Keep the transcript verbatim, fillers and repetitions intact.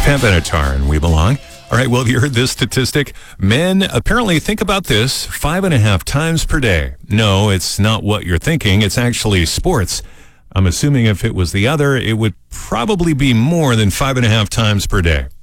Pembenatar and We Belong. All right, well, have you heard this statistic? Men apparently think about this five and a half times per day. No, it's not what you're thinking. It's actually sports. I'm assuming if it was the other, it would probably be more than five and a half times per day.